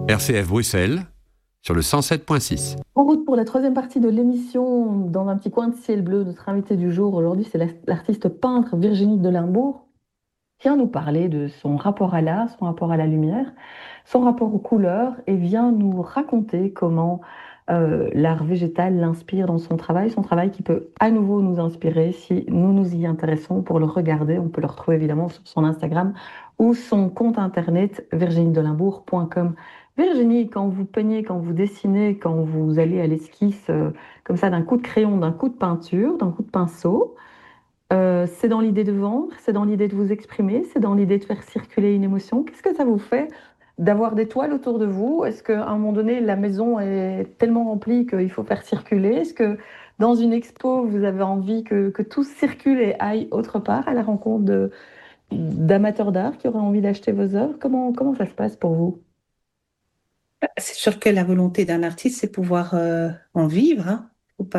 RCF Bruxelles, sur le 107.6. En route pour la troisième partie de l'émission, dans un petit coin de ciel bleu, notre invité du jour aujourd'hui, c'est l'artiste peintre Virginie Delimbourg, qui vient nous parler de son rapport à l'art, son rapport à la lumière, son rapport aux couleurs, et vient nous raconter comment l'art végétal l'inspire dans son travail qui peut à nouveau nous inspirer si nous nous y intéressons pour le regarder. On peut le retrouver évidemment sur son Instagram ou son compte internet virginiedelimbourg.com. Virginie, quand vous peignez, quand vous dessinez, quand vous allez à l'esquisse, comme ça, d'un coup de crayon, d'un coup de peinture, d'un coup de pinceau, c'est dans l'idée de vendre, c'est dans l'idée de vous exprimer, c'est dans l'idée de faire circuler une émotion. Qu'est-ce que ça vous fait d'avoir des toiles autour de vous? Est-ce qu'à un moment donné, la maison est tellement remplie qu'il faut faire circuler? Est-ce que dans une expo, vous avez envie que tout circule et aille autre part à la rencontre d'amateurs d'art qui auraient envie d'acheter vos œuvres? Comment ça se passe pour vous? C'est sûr que la volonté d'un artiste, c'est pouvoir en vivre. Hein.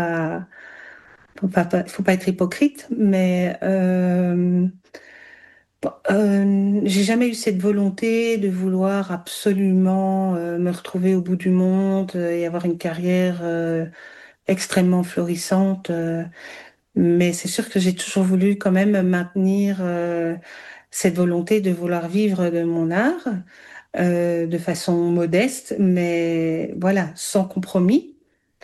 Faut pas être hypocrite. Mais j'ai jamais eu cette volonté de vouloir absolument me retrouver au bout du monde et avoir une carrière extrêmement florissante. Mais c'est sûr que j'ai toujours voulu quand même maintenir cette volonté de vouloir vivre de mon art de façon modeste, mais voilà, sans compromis.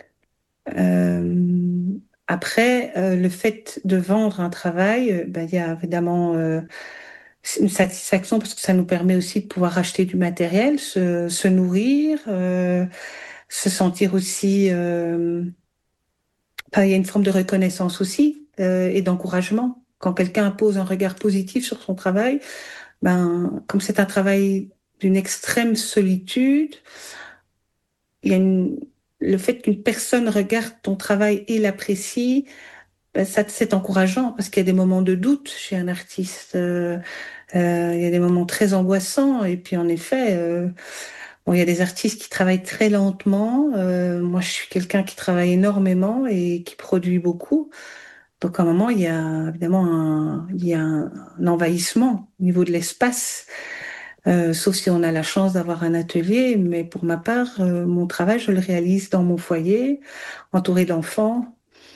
Euh, Après, le fait de vendre un travail, ben, il y a évidemment une satisfaction parce que ça nous permet aussi de pouvoir acheter du matériel, se nourrir, se sentir aussi. Enfin, il y a une forme de reconnaissance aussi et d'encouragement. Quand quelqu'un pose un regard positif sur son travail, ben, comme c'est un travail d'une extrême solitude, il y a le fait qu'une personne regarde ton travail et l'apprécie, ben, ça, c'est encourageant parce qu'il y a des moments de doute chez un artiste. Il y a des moments très angoissants et puis en effet, bon, il y a des artistes qui travaillent très lentement. Moi, je suis quelqu'un qui travaille énormément et qui produit beaucoup. Donc, à un moment, il y a évidemment il y a un envahissement au niveau de l'espace. Sauf si on a la chance d'avoir un atelier, mais pour ma part, mon travail, je le réalise dans mon foyer, entouré d'enfants.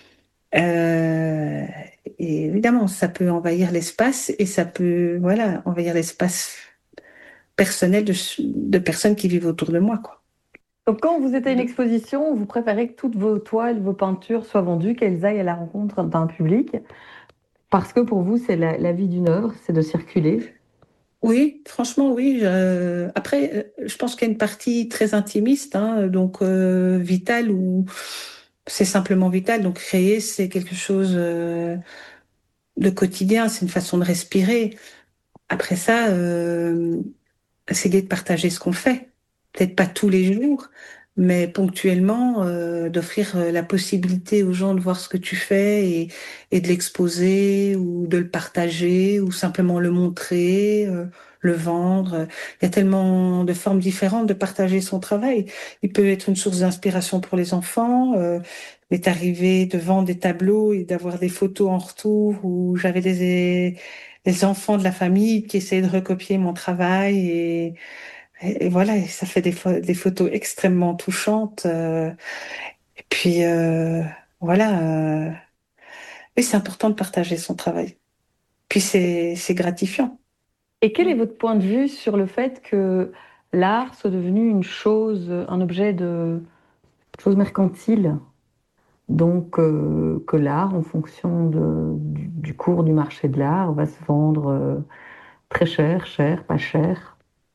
Euh, et évidemment, ça peut envahir l'espace et ça peut, voilà, envahir l'espace personnel de personnes qui vivent autour de moi, quoi. Donc, quand vous êtes à une exposition, vous préférez que toutes vos toiles, vos peintures soient vendues, qu'elles aillent à la rencontre d'un public, parce que pour vous, c'est la vie d'une œuvre, c'est de circuler. Oui, franchement, oui. Après, je pense qu'il y a une partie très intimiste, hein, donc vitale ou c'est simplement vital. Donc créer, c'est quelque chose de quotidien, c'est une façon de respirer. Après ça, essayer de partager ce qu'on fait. Peut-être pas tous les jours, mais ponctuellement, d'offrir la possibilité aux gens de voir ce que tu fais et de l'exposer ou de le partager ou simplement le montrer, le vendre. Il y a tellement de formes différentes de partager son travail. Il peut être une source d'inspiration pour les enfants. M'est arrivé de vendre des tableaux et d'avoir des photos en retour où j'avais des enfants de la famille qui essayaient de recopier mon travail et voilà, et ça fait des photos extrêmement touchantes. Et puis voilà, oui, c'est important de partager son travail. Puis c'est gratifiant. Et quel est votre point de vue sur le fait que l'art soit devenu une chose, un objet de chose mercantile? Donc, que l'art, en fonction du cours du marché de l'art, va se vendre très cher, cher, pas cher.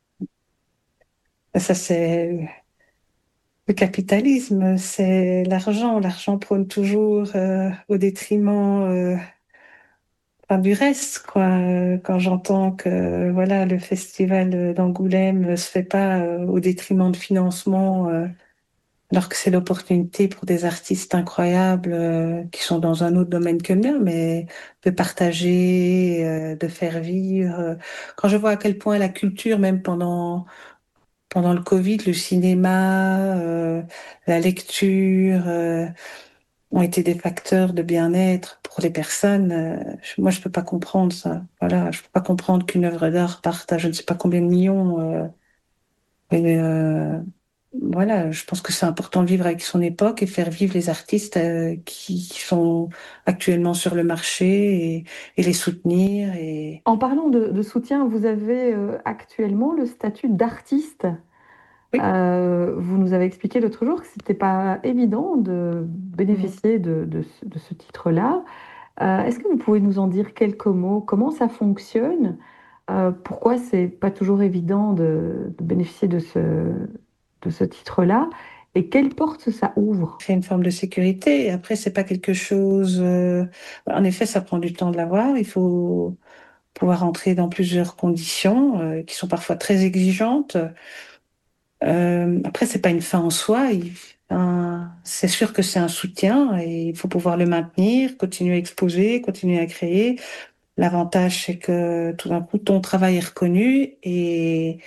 Ça, c'est le capitalisme, c'est l'argent. L'argent prône toujours au détriment enfin, du reste, quoi. Quand j'entends que voilà, le festival d'Angoulême se fait pas au détriment de financement. Alors que c'est l'opportunité pour des artistes incroyables qui sont dans un autre domaine que le mien, mais de partager, de faire vivre. Quand je vois à quel point la culture, même pendant le Covid, le cinéma, la lecture, ont été des facteurs de bien-être pour les personnes, moi je peux pas comprendre ça. Voilà, je peux pas comprendre qu'une œuvre d'art parte à je ne sais pas combien de millions. Et, voilà, je pense que c'est important de vivre avec son époque et faire vivre les artistes qui sont actuellement sur le marché et les soutenir. Et En parlant de soutien, vous avez actuellement le statut d'artiste. oui. Vous nous avez expliqué l'autre jour que c'était pas évident de Mhm. bénéficier de ce titre-là. Est-ce que vous pouvez nous en dire quelques mots? Comment ça fonctionne? Pourquoi c'est pas toujours évident de bénéficier de ce titre-là? Et quelle porte ça ouvre? C'est une forme de sécurité. Et après, c'est pas quelque chose. En effet, ça prend du temps de l'avoir. Il faut pouvoir entrer dans plusieurs conditions qui sont parfois très exigeantes. Après, c'est pas une fin en soi. C'est sûr que c'est un soutien et il faut pouvoir le maintenir, continuer à exposer, continuer à créer. L'avantage, c'est que tout d'un coup, ton travail est reconnu et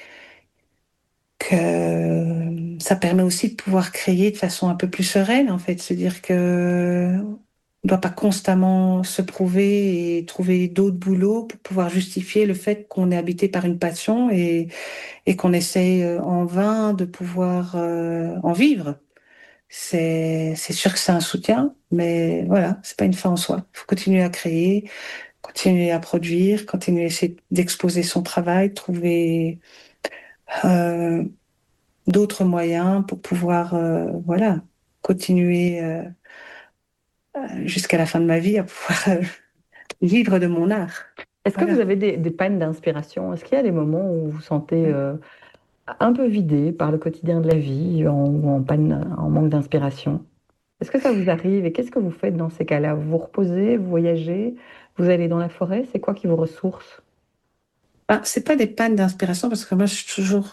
que ça permet aussi de pouvoir créer de façon un peu plus sereine, en fait. Se dire que on ne doit pas constamment se prouver et trouver d'autres boulots pour pouvoir justifier le fait qu'on est habité par une passion et qu'on essaye en vain de pouvoir en vivre. C'est sûr que c'est un soutien, mais voilà, c'est pas une fin en soi. Il faut continuer à créer, continuer à produire, continuer à essayer d'exposer son travail, trouver euh, d'autres moyens pour pouvoir, voilà, continuer jusqu'à la fin de ma vie à pouvoir vivre de mon art. Est-ce que vous Voilà. avez des pannes d'inspiration? Est-ce qu'il y a des moments où vous vous sentez un peu vidé par le quotidien de la vie ou en panne, en manque d'inspiration? Est-ce que ça vous arrive et qu'est-ce que vous faites dans ces cas-là? Vous vous reposez, vous voyagez, vous allez dans la forêt? C'est quoi qui vous ressource? Ah, c'est pas des pannes d'inspiration parce que moi, je suis toujours,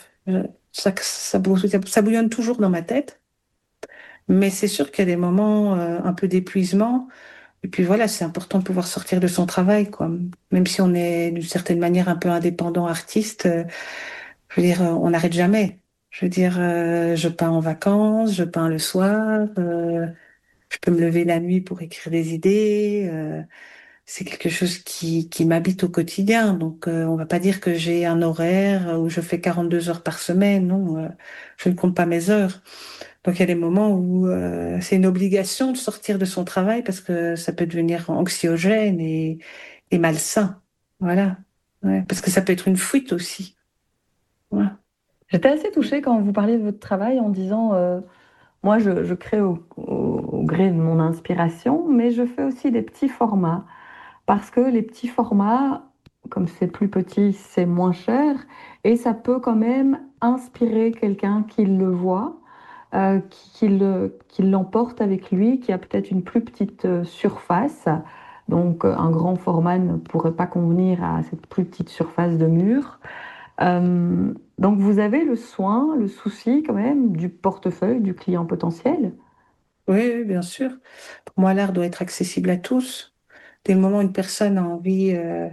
ça bouillonne toujours dans ma tête. Mais c'est sûr qu'il y a des moments un peu d'épuisement. Et puis voilà, c'est important de pouvoir sortir de son travail, quoi. Même si on est d'une certaine manière un peu indépendant artiste, je veux dire, on n'arrête jamais. Je veux dire, je peins en vacances, je peins le soir, je peux me lever la nuit pour écrire des idées. C'est quelque chose qui m'habite au quotidien. Donc, on va pas dire que j'ai un horaire où je fais 42 heures par semaine. Non, je ne compte pas mes heures. Donc, il y a des moments où c'est une obligation de sortir de son travail parce que ça peut devenir anxiogène et malsain. Voilà. Ouais, parce que ça peut être une fuite aussi. Voilà. J'étais assez touchée quand vous parliez de votre travail en disant, moi je crée au gré de mon inspiration, mais je fais aussi des petits formats. Parce que les petits formats, comme c'est plus petit, c'est moins cher et ça peut quand même inspirer quelqu'un qui le voit, qui l'emporte avec lui, qui a peut-être une plus petite surface. Donc un grand format ne pourrait pas convenir à cette plus petite surface de mur. Donc vous avez le soin, le souci quand même du portefeuille du client potentiel. Oui, oui, bien sûr. Pour moi, l'art doit être accessible à tous. Dès le moment où une personne a envie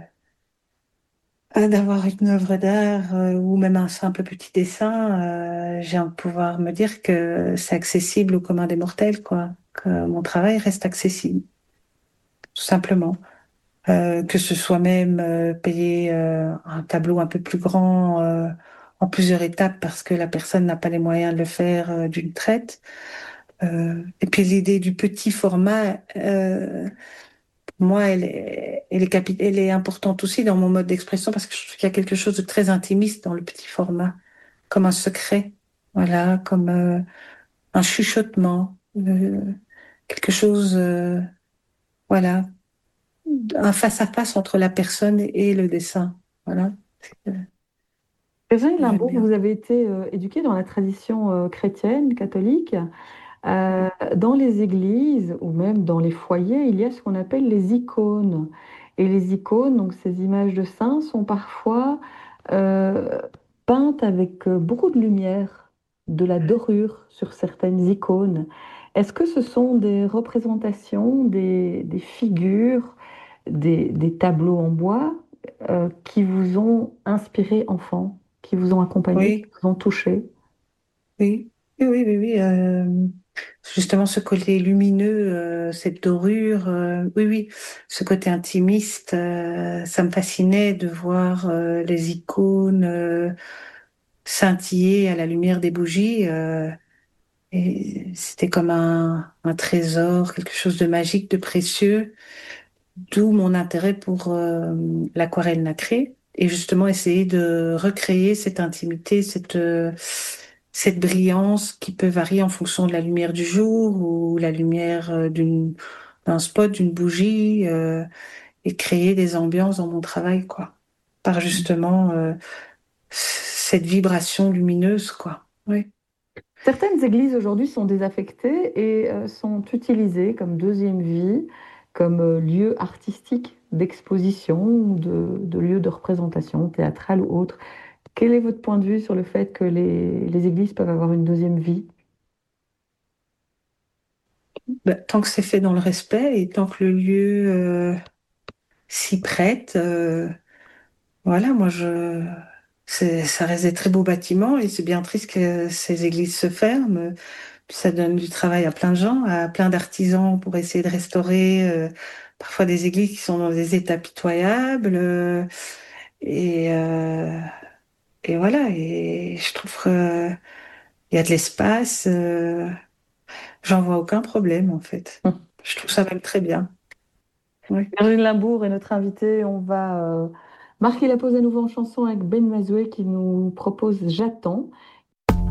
d'avoir une œuvre d'art ou même un simple petit dessin, j'ai envie de pouvoir me dire que c'est accessible au commun des mortels, quoi. Que mon travail reste accessible, tout simplement. Que ce soit même payer un tableau un peu plus grand en plusieurs étapes parce que la personne n'a pas les moyens de le faire d'une traite. Et puis l'idée du petit format, pour moi, elle est importante aussi dans mon mode d'expression parce que je trouve qu'il y a quelque chose de très intimiste dans le petit format, comme un secret, voilà, comme un chuchotement, quelque chose, voilà, un face-à-face entre la personne et le dessin, voilà. C'est, Virginie j'aime Limbourg, bien. vous avez été éduquée dans la tradition chrétienne, catholique. Oui, Dans les églises ou même dans les foyers, il y a ce qu'on appelle les icônes. Et les icônes, donc ces images de saints, sont parfois euh, peintes avec beaucoup de lumière, de la dorure sur certaines icônes. Est-ce que ce sont des représentations, des figures, des tableaux en bois qui vous ont inspiré enfant, qui vous ont accompagné, qui oui, vous ont touché? oui, oui, oui, oui, oui, justement, ce côté lumineux, cette dorure, oui, oui, ce côté intimiste, ça me fascinait de voir les icônes. scintiller à la lumière des bougies. Et c'était comme un trésor, quelque chose de magique, de précieux, d'où mon intérêt pour l'aquarelle nacrée et justement essayer de recréer cette intimité, cette brillance qui peut varier en fonction de la lumière du jour ou la lumière d'un spot, d'une bougie, et créer des ambiances dans mon travail, quoi, par justement cette vibration lumineuse, quoi. Oui. Certaines églises aujourd'hui sont désaffectées et sont utilisées comme deuxième vie, comme lieu artistique d'exposition ou de lieu de représentation théâtrale ou autre. Quel est votre point de vue sur le fait que les églises peuvent avoir une deuxième vie? Ben, tant que c'est fait dans le respect et tant que le lieu s'y prête, voilà, ça reste des très beaux bâtiments et c'est bien triste que ces églises se ferment. Puis ça donne du travail à plein de gens, à plein d'artisans pour essayer de restaurer parfois des églises qui sont dans des états pitoyables. Et, euh, et voilà, et je trouve qu'il y a de l'espace. J'en vois aucun problème en fait. Je trouve ça même très bien. Oui. Virginie Limbourg est notre invitée. On va marquer la pause à nouveau en chanson avec Ben Mazoué qui nous propose J'attends.